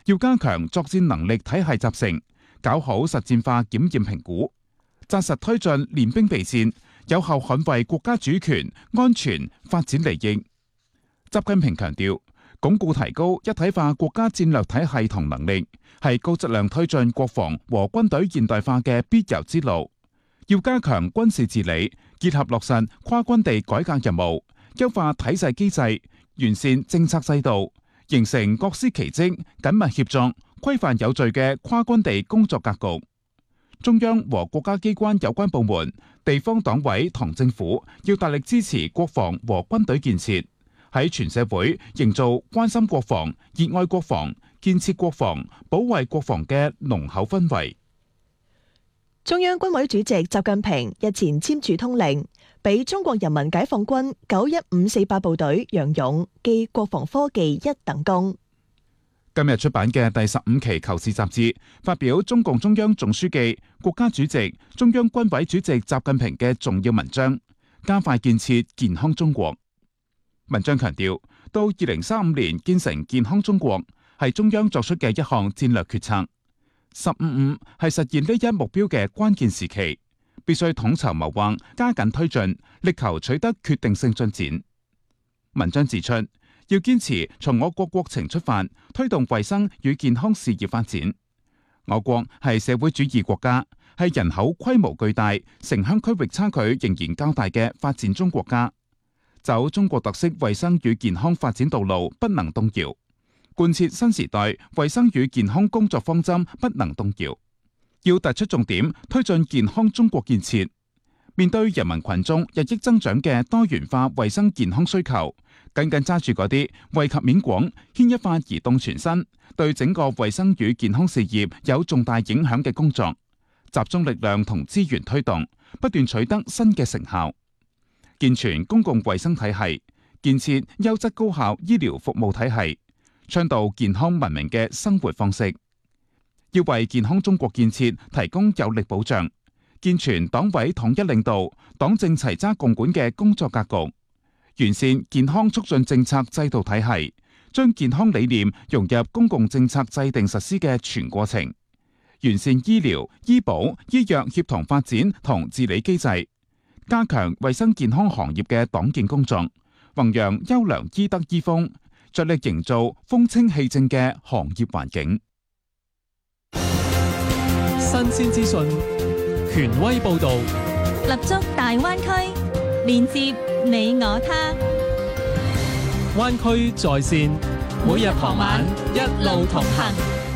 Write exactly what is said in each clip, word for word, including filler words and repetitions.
要加強作戰能力體系集成，搞好實戰化檢驗評估，紮實推進練兵備戰，有效捍衛國家主權、安全、發展利益。習近平強調，鞏固提高一體化國家戰略體系同能力，係高質量推進國防和軍隊現代化嘅必由之路。要加強軍事治理，結合落實跨軍地改革任務，優化體制機制，完善政策制度，形成各司其職、緊密協作、規範有序嘅跨軍地工作格局。中央和國家機關有關部門、地方黨委同政府要大力支持國防和軍隊建設，喺全社會營造關心國防、熱愛國防、建設國防、保衛國防嘅濃厚氛圍。 中央軍委主席習近平日前簽署通令，俾中國人民解放軍九一五四八部隊楊勇記國防科技一等功。 今日出版嘅第十五期《求是》雜誌發表中共中央總書記、國家主席、中央軍委主席習近平嘅重要文章，加快建設健康中國。文章強調，到二零三五年建成健康中國係中央作出嘅一項戰略決策。十五五係實現呢一目標嘅關鍵時期，必須統籌謀劃，加緊推進，力求取得決定性進展。文章指出，要堅持從我國國情出發，推動衛生與健康事業發展。我國係社會主義國家，係人口規模巨大、城鄉區域差距仍然較大嘅發展中國家。走中國特色衛生與健康發展道路不能動搖，貫徹新時代衛生與健康工作方針不能動搖。要突出重點推進健康中國建設。面對人民群眾日益增長嘅多元化衛生健康需求，緊緊揸住嗰啲惠及面廣、牽一髮而動全身，對整個衛生與健康事業有重大影響嘅工作，集中力量同資源推動，不斷取得新嘅成效。健全公共衛生體系，建設優質高效醫療服務體系，倡導健康文明嘅生活方式。要為健康中國建設提供有力保障，健全黨委統一領導、黨政齊揸共管嘅工作格局，完善健康促進政策制度體系，將健康理念融入公共政策制定實施嘅全過程，完善醫療、醫保、醫藥協同發展同治理機制，加強衛生健康行業嘅黨建工作，弘揚優良醫德醫風，着力營造風清氣正嘅行業環境。 新鮮資訊，權威報導， 立足大灣區，連接你我他。 灣區在線，每日傍晚一路同行。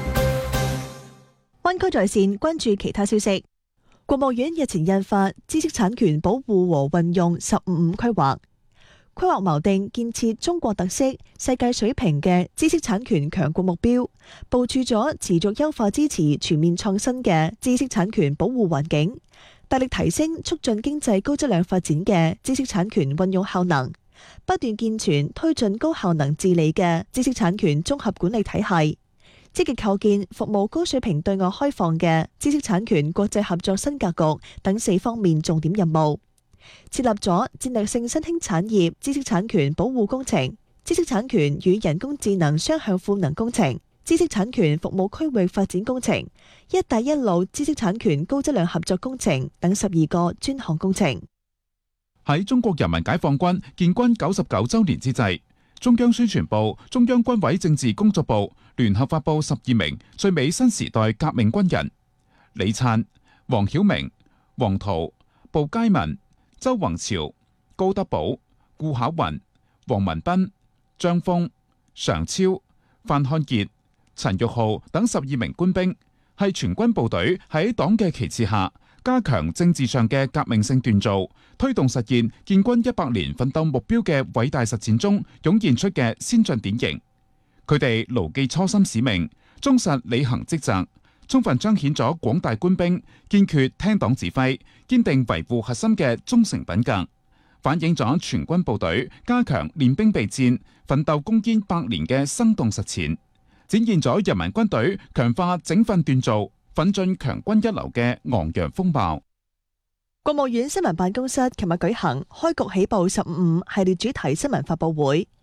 灣區在線關注其他消息。國務院日前印發《知識產權保護和運用十五五規劃》，規劃錨定建設中國特色、世界水平嘅知識產權強國目標，部署咗持續優化支持全面創新嘅知識產權保護環境，大力提升促進經濟高質量發展嘅知識產權運用效能，不斷健全推進高效能治理嘅知識產權綜合管理體系，積極構建服務高水平對外開放嘅知識產權國際合作新格局等四方面重點任務。設立咗戰略性新興產業知識產權保護工程、知識產權與人工智能雙向賦能工程、知識產權服務區域發展工程、一帶一路知識產權高質量合作工程等十二個專項工程。 喺中國人民解放軍建軍九十九週年之際，中央宣傳部、中央軍委政治工作部聯合發布十二名最美新時代革命軍人：李燦、黃曉明、黃濤、步佳民、周宏朝、高德寶、顧巧雲、黃文斌、張峰、常超、范漢傑、陳玉浩等十二名官兵，係全軍部隊喺黨嘅旗幟下，加強政治上嘅革命性鍛造，推動實現建軍一百年奮鬥目標嘅偉大實踐中湧現出嘅先進典型。佢哋牢記初心使命，忠實履行職責，充分彰顯咗廣大官兵堅決聽黨指揮、堅定維護核心嘅忠誠品格，反映咗全軍部隊加強練兵備戰、奮鬥攻堅百年嘅生動實踐，展現咗人民軍隊強化整訓鍛造、奮進強軍一流嘅昂揚風貌。 國務院新聞辦公室琴日舉行開局起步十五五系列主題新聞發佈會，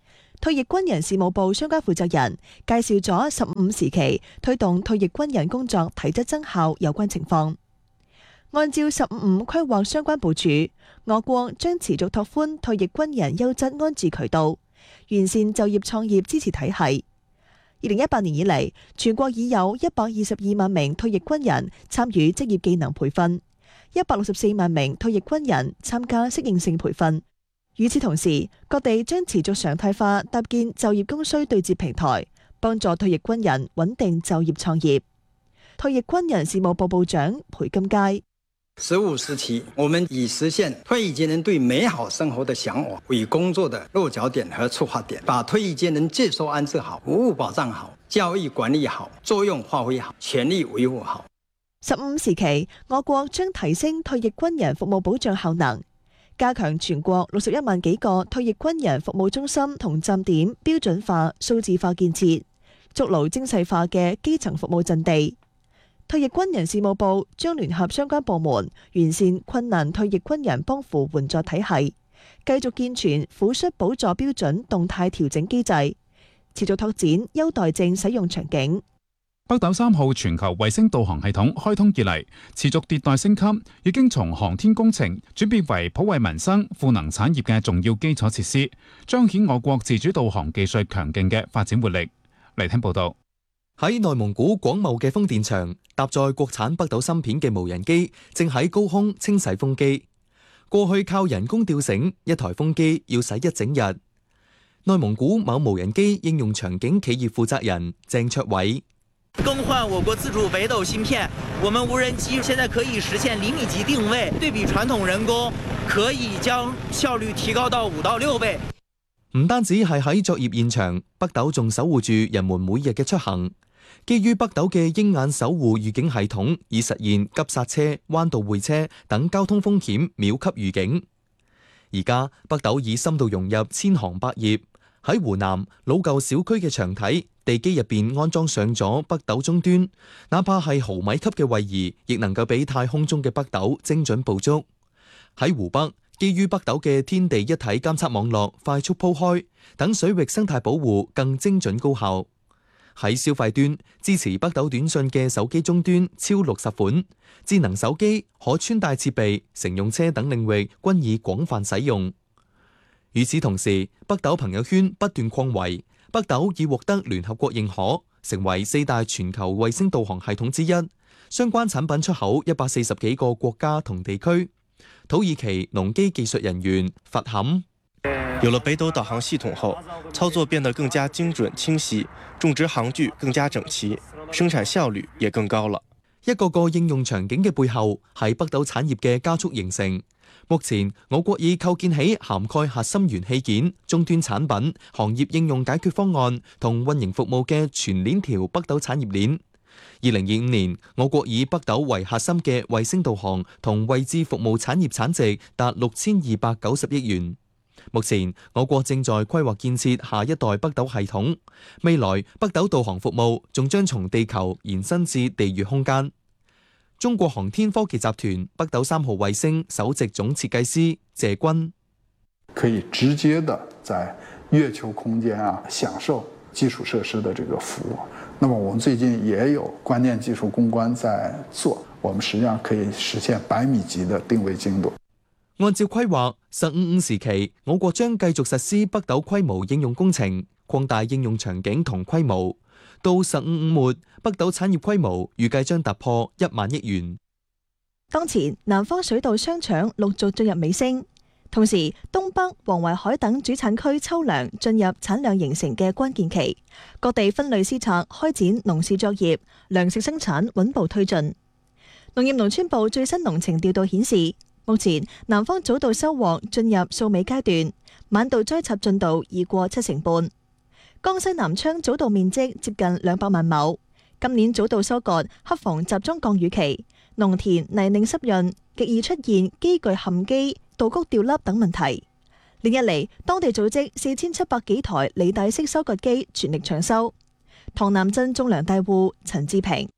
退役軍人事務部相關負責人介紹咗十五時期推動退役軍人工作體質增效有關情況。按照十五五規劃相關部署，我國將持續拓寬退役軍人優質安置渠道，完善就業創業支持體系。二零一八年以嚟，全國已有一百二十二萬名退役軍人參與職業技能培訓，一百六十四萬名退役軍人參加適應性培訓。與此同時，各地將持續常態化搭建就業供需對接平台，幫助退役軍人穩定就業創業。退役軍人事務部部長裴金佳。 十五時期，我們以實現退役軍人對美好生活的向往為工作的落腳點和出發點，把退役軍人接受安置好、服務保障好、教育管理好、作用發揮好、權利維護好。 十五時期，我國將提升退役軍人服務保障效能，加強全國六十一萬幾個退役軍人服務中心同站點標準化、數字化建設，築牢精細化嘅基層服務陣地。退役軍人事務部將聯合相關部門，完善困難退役軍人幫扶援助體系，繼續健全撫恤補助標準動態調整機制，持續拓展優待證使用場景。 北斗三號全球衛星導航系統開通以嚟，持續迭代升級，已經從航天工程轉變為普惠民生、賦能產業嘅重要基礎設施，彰顯我國自主導航技術強勁嘅發展活力。嚟聽報道。 喺內蒙古廣茂嘅風電場，搭載國產北斗芯片嘅無人機正喺高空清洗風機。過去靠人工吊繩，一台風機要洗一整日。內蒙古某無人機應用場景企業負責人鄭卓偉： 更換我國自主北斗芯片，我們無人機現在可以實現厘米級定位，對比傳統人工，可以將效率提高到五到六倍。 唔單止係喺作業現場，北斗仲守護住人們每日嘅出行。基於北斗嘅鷹眼守護預警系統，以實現急剎車、彎道會車等交通風險秒級預警。而家北斗已深度融入千行百業，喺湖南老舊小區嘅牆體地基入邊安裝上咗北斗終端，哪怕係毫米級嘅位移，亦能夠俾太空中嘅北斗精準捕捉。喺湖北，基於北斗嘅天地一體監測網絡快速鋪開，等水域生態保護更精準高效。喺消費端，支持北斗短信嘅手機終端超六十款，智能手機、可穿戴設備、乘用車等領域均已廣泛使用。與此同時，北斗朋友圈不斷擴圍，北斗已獲得聯合國認可，成為四大全球衛星導航系統之一。相關產品出口一百四十幾個國家同地區。土耳其農機技術人員佛坎： 有了北斗導航系統後，操作變得更加精準清晰，種植航距更加整齊，生產效率也更高了。 一個個應用場景嘅背後，係北斗產業嘅加速形成。目前，我國已構建起涵蓋核心元器件、終端產品、行業應用解決方案同運營服務嘅全鏈條北斗產業鏈。二零二五年，我國以北斗為核心嘅衛星導航同位置服務產業產值達六千二百九十億元。目前，我國正在規劃建設下一代北斗系統，未來北斗導航服務仲將從地球延伸至地域空間。中國航天科技集團北斗三號衛星首席總設計師謝軍： 可以直接的在月球空間啊享受基礎設施的這個服務。那麼我們最近也有關鍵技術攻關在做，我們實際上可以實現百米級的定位精度。 按照規劃，十五五時期，我國將繼續實施北斗規模應用工程，擴大應用場景同規模。到十五五末，北斗產業規模預計將突破一萬億元。 當前，南方水稻雙搶陸續進入尾聲，同時東北、黃淮海等主產區秋糧進入產量形成嘅關鍵期，各地分類施策，開展農事作業，糧食生產穩步推進。農業農村部最新農情調度顯示，目前南方早稻收穫進入掃尾階段，晚稻栽插進度已過七成半。江西南昌早稻面積接近兩百萬畝，今年早稻收割恰逢集中降雨期，農田泥濘濕潤，極易出現機具陷機、稻穀掉粒等問題。連日嚟，當地組織四千七百幾台履帶式收割機全力搶收。塘南鎮種糧大戶陳志平：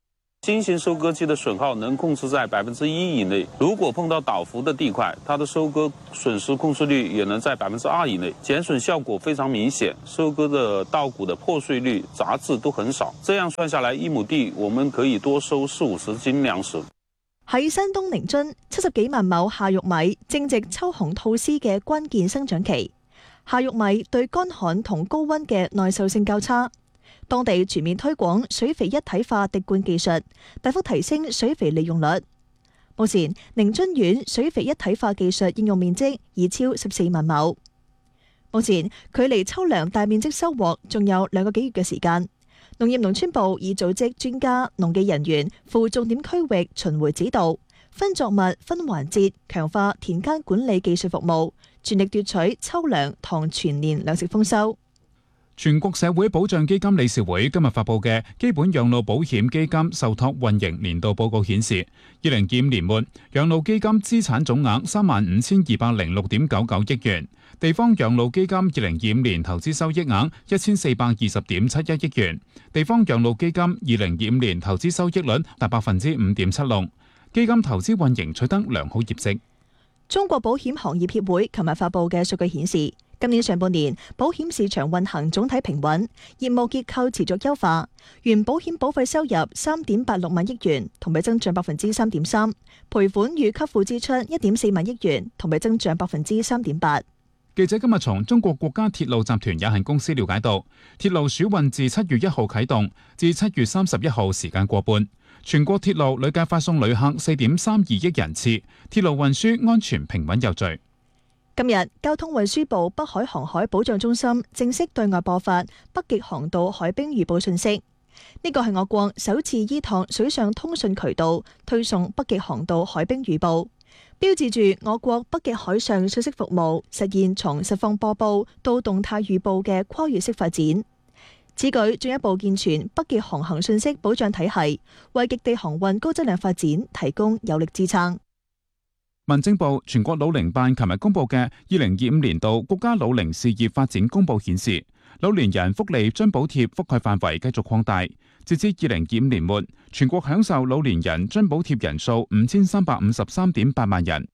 新型收割機的損耗能控制在百分之一以內，如果碰到倒伏的地塊，它的收割損失控制率也能在百分之二以內，減損效果非常明顯，收割的稻谷的破碎率、雜質都很少。這樣算下來，一畝地我們可以多收四五十斤糧食。 喺山東寧津，七十幾萬畝夏玉米正值秋紅吐絲嘅關鍵生長期。夏玉米對乾旱同高溫嘅耐受性較差，當地全面推廣水肥一體化滴灌技術，大幅提升水肥利用率。目前寧津縣水肥一體化技術應用面積已超十四萬畝。目前距離秋糧大面積收穫仲有兩個幾月嘅時間。農業農村部已組織專家、農技人員赴重點區域巡迴指導，分作物、分環節強化田間管理技術服務，全力奪取秋糧同全年糧食豐收。 全國社會保障基金理事會今日發佈嘅基本養老保險基金受託運營年度報告顯示，二零二五年末養老基金資產總額三萬五千二百零六點九九億元，地方養老基金二零二五年投資收益額一千四百二十點七一億元，地方養老基金二零二五年投資收益率達百分之五點七六，基金投資運營取得良好業績。 中國保險行業協會琴日發佈嘅數據顯示，今年上半年保險市場運行總體平穩，業務結構持續優化，原保險保費收入三點八六萬億元，同比增長百分之三點三；賠款與給付支出一點四萬億元，同比增長百分之三點八。 記者今日從中國國家鐵路集團有限公司了解到，鐵路暑運自七月一號啟動，至七月三十一號時間過半，全國鐵路累計發送旅客四點三二億人次，鐵路運輸安全平穩有序。 今日，交通運輸部北海航海保障中心正式對外播發北極航道海冰預報信息。呢個係我國首次依託水上通訊渠道推送北極航道海冰預報，標誌住我國北極海上信息服務實現從實況播報到動態預報嘅跨越式發展。此舉進一步健全北極航行信息保障體系，為極地航運高質量發展提供有力支撐。 民政部全國老齡辦琴日公布嘅二零二五年度國家老齡事業發展公報顯示，老年人福利津補貼覆蓋範圍繼續擴大，截至二零二五年末，全國享受老年人津補貼人數五千三百五十三點八萬人。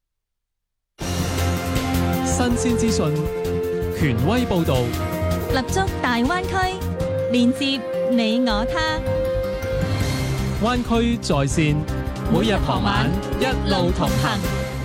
新鮮資訊，權威報導， 立足大灣區，連接你我他。 灣區在線，每日傍晚一路同行。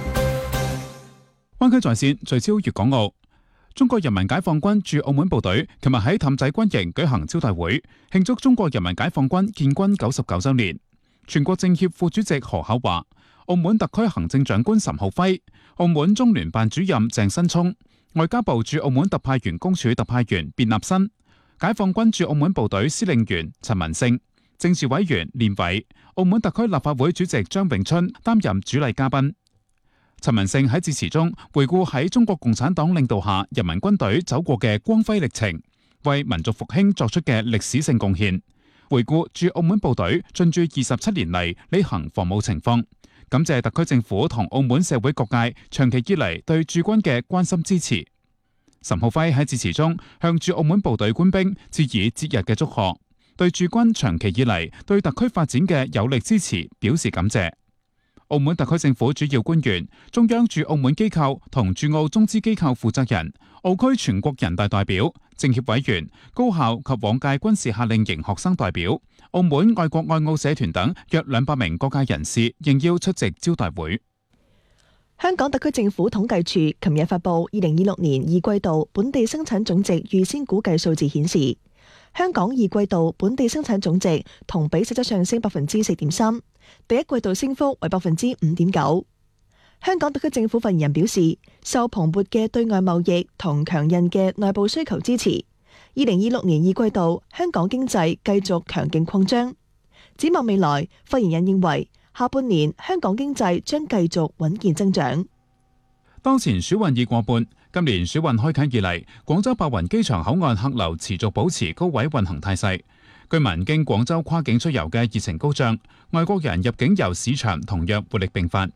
灣區在線聚焦粵港澳。中國人民解放軍駐澳門部隊琴日喺氹仔軍營舉行招待會，慶祝中國人民解放軍建軍九十九週年。全國政協副主席何厚華、澳門特區行政長官岑浩輝、澳門中聯辦主任鄭新聰、外交部駐澳門特派員公署特派員卞立新、解放軍駐澳門部隊司令員陳文勝、政治委員練偉、澳門特區立法會主席張永春擔任主禮嘉賓。陳文勝喺致辭中回顧喺中國共產黨領導下人民軍隊走過嘅光輝歷程，為民族復興作出嘅歷史性貢獻，回顧駐澳門部隊進駐二十七年嚟履行防務情況，感謝特區政府同澳門社會各界長期以嚟對駐軍嘅關心支持。岑浩輝喺致辭中向駐澳門部隊官兵致以節日嘅祝賀，對駐軍長期以嚟對特區發展嘅有力支持表示感謝。澳門特區政府主要官員、中央駐澳門機構同駐澳中資機構負責人、澳區全國人大代表、政協委員、高校及往屆軍事夏令營學生代表、澳門愛國愛澳社團等約兩百名各界人士應邀出席招待會。 香港特區政府統計處琴日發布二零二六年二季度本地生產總值預先估計數字顯示，香港二季度本地生產總值同比實質上升百分之四點三，第一季度升幅為百分之五點九。香港特區政府發言人表示，受蓬勃嘅對外貿易同強韌嘅內部需求支持，二零二六年二季度香港經濟繼續強勁擴張。展望未來，發言人認為下半年香港經濟將繼續穩健增長。 當前暑運已過半，今年暑運開啟以嚟，廣州白雲機場口岸客流持續保持高位運行態勢，居民經廣州跨境出遊嘅熱情高漲，外國人入境遊市場同樣活力並發。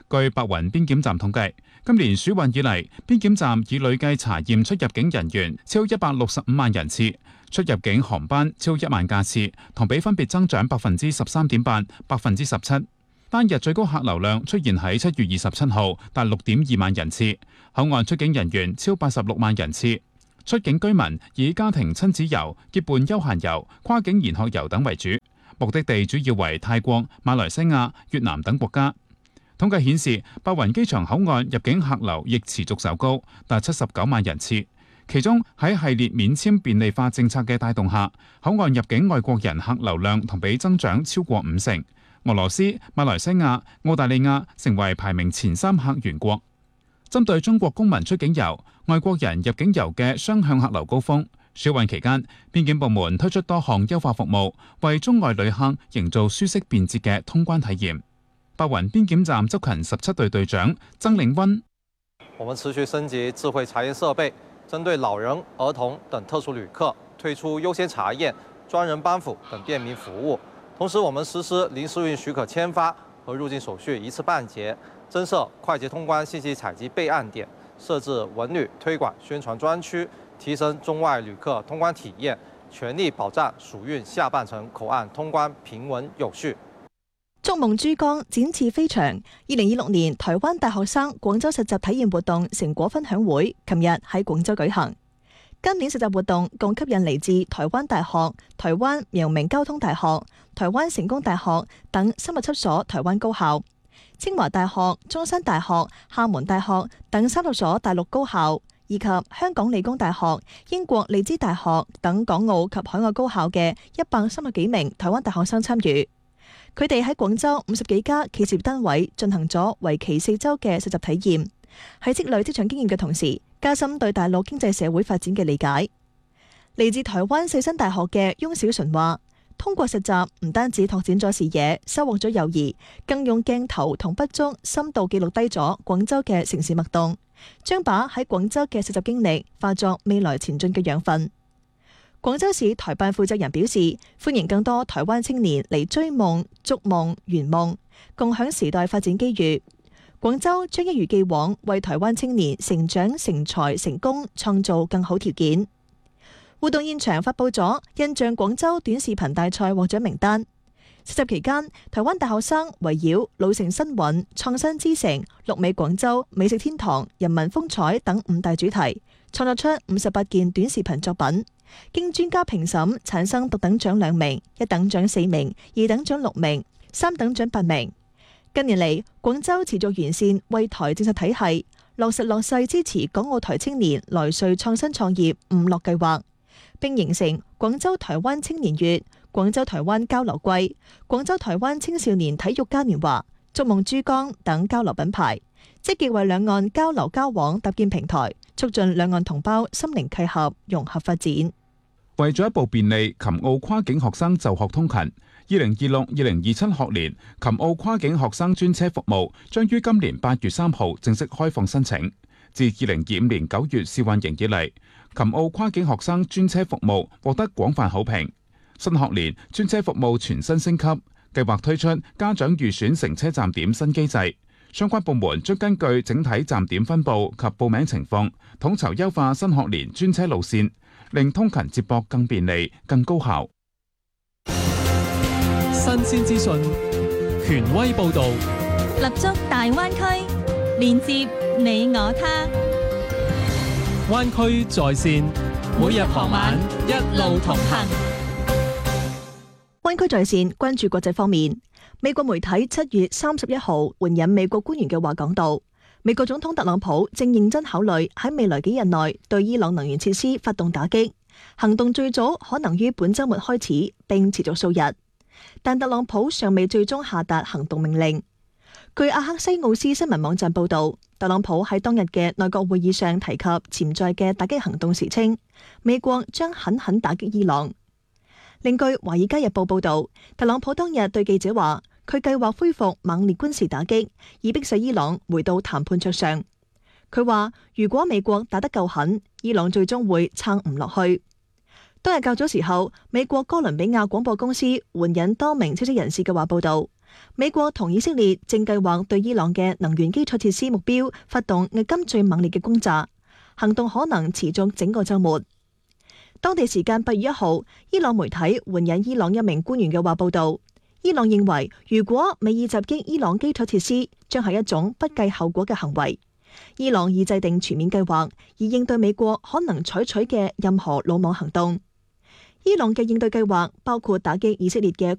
據白雲邊檢站統計，今年暑運以嚟，邊檢站已累計查驗出入境人員超一百六十五萬人次，出入境航班超一萬架次，同比分別增長百分之十三點八、百分之十七。單日最高客流量出現喺七月二十七號，達六點二萬人次，口岸出境人員超八十六萬人次。出境居民以家庭親子遊、結伴休閒遊、跨境研學遊等為主，目的地主要為泰國、馬來西亞、越南等國家。統計顯示，白雲機場口岸入境客流亦持續走高，達七十九萬人次。其中喺系列免簽便利化政策嘅帶動下，口岸入境外國人客流量同比增長超過五成。俄羅斯、馬來西亞、澳大利亞成為排名前三客源國。針對中國公民出境遊、外國人入境遊嘅雙向客流高峰，暑運期間，邊檢部門推出多項優化服務，為中外旅客營造舒適便捷嘅通關體驗。白雲邊檢站執勤十七隊隊長曾令溫： 我們持續升級智慧查驗設備，針對老人、兒童等特殊旅客推出優先查驗、專人幫扶等便民服務。同時，我們實施臨時運許可簽發和入境手續一次辦結，增設快捷通關信息採集備案點，設置文旅推廣宣傳專區，提升中外旅客通關體驗，全力保障暑運下半程口岸通關平穩有序。 築夢珠江展翅飛翔，二零二六年台灣大學生廣州實習體驗活動成果分享會，琴日喺廣州舉行。今年實習活動共吸引嚟自台灣大學、台灣陽明交通大學、台灣成功大學等三十七所台灣高校、清華大學、中山大學、廈門大學等三十所大陸高校，以及香港理工大學、英國利茲大學等港澳及海外高校嘅一百三十幾名台灣大學生參與。佢哋喺廣州五十幾家企事業單位進行咗為期四週嘅實習體驗，喺積累職場經驗嘅同時，加深對大陸經濟社會發展嘅理解。嚟自台灣世新大學嘅翁小純話，通過實習唔單止拓展咗視野，收穫咗友誼，更用鏡頭同筆觸深度記錄低咗廣州嘅城市脈動，將把喺廣州嘅實習經歷化作未來前進嘅養分。廣州市台辦負責人表示，歡迎更多台灣青年嚟追夢、築夢、圓夢，共享時代發展機遇。廣州將一如既往為台灣青年成長、成才、成功創造更好條件。活動現場發佈咗印象廣州短視頻大賽獲獎名單。實習期間，台灣大學生圍繞老城新韻、創新之城、綠美廣州、美食天堂、人民風采等五大主題，創作出五十八件短視頻作品，經專家評審產生獨等獎兩名、一等獎四名、二等獎六名、三等獎八名。近年嚟，廣州持續完善為台政策體系，落實落細支持港澳台青年來穗創新創業五樂計劃，並形成廣州台灣青年月、廣州台灣交流季、廣州台灣青少年體育嘉年華、築夢珠江等交流品牌，積極為兩岸交流交往搭建平台，促進兩岸同胞心靈契合、融合發展。 為咗一步便利琴澳跨境學生就學通勤，二零二六、二零二七學年琴澳跨境學生專車服務將於今年八月三號正式開放申請。自二零二五年九月試運營以嚟，琴澳跨境學生專車服務獲得廣泛好評。新學年專車服務全新升級，計劃推出家長預選乘車站點新機制。相關部門將根據整體站點分佈及報名情況，統籌優化新學年專車路線，令通勤接駁更便利、更高效。 新鮮資訊，權威報導， 立足大灣區，連接你我他。 灣區在線，每日傍晚一路同行。 灣區在線關注國際方面，美國媒體七月三十一號援引美國官員嘅話講到，美國總統特朗普正認真考慮喺未來幾日內對伊朗能源設施發動打擊，行動最早可能於本週末開始，並持續數日。但特朗普尚未最終下達行動命令。據阿克西奧斯新聞網站報道，特朗普喺當日嘅內閣會議上提及潛在嘅打擊行動時稱，美國將狠狠打擊伊朗。另據《華爾街日報》報道，特朗普當日對記者話，佢計劃恢復猛烈軍事打擊，以迫使伊朗回到談判桌上。佢話，如果美國打得夠狠，伊朗最終會撐唔落去。當日較早時候，美國哥倫比亞廣播公司援引多名消息人士嘅話報道， 美國同以色列正計劃對伊朗嘅能源基礎設施目標發動迄今最猛烈嘅轟炸，行動可能持續整個週末。當地時間八月一號，伊朗媒體援引伊朗一名官員嘅話報道，伊朗認為如果美意襲擊伊朗基礎設施，將係一種不計後果嘅行為。伊朗已制定全面計劃，以應對美國可能採取嘅任何魯莽行動。伊朗嘅應對計劃包括打擊以色列嘅